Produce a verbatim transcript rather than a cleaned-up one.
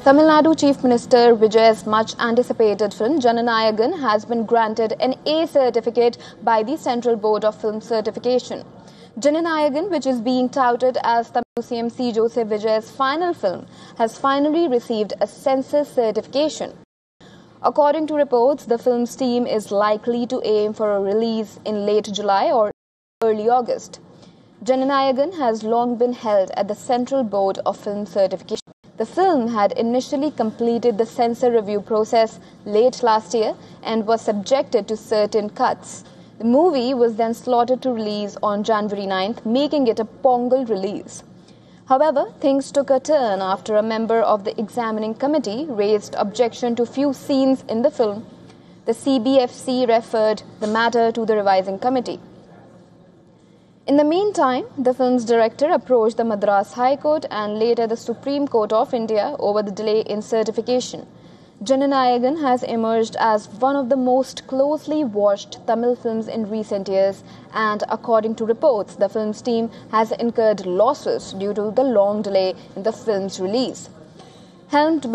Tamil Nadu Chief Minister Vijay's much-anticipated film Jananayagan has been granted an A certificate by the Central Board of Film Certification. Jananayagan, which is being touted as Tamil C M C Joseph Vijay's final film, has finally received a censor certification. According to reports, the film's team is likely to aim for a release in late July or early August. Jananayagan has long been held at the Central Board of Film Certification. The film had initially completed the censor review process late last year and was subjected to certain cuts. The movie was then slotted to release on January ninth, making it a Pongal release. However, things took a turn after a member of the examining committee raised objection to few scenes in the film. The C B F C referred the matter to the revising committee. In the meantime, the film's director approached the Madras High Court and later the Supreme Court of India over the delay in certification. Jananayagan has emerged as one of the most closely watched Tamil films in recent years, and according to reports, the film's team has incurred losses due to the long delay in the film's release. Helmed by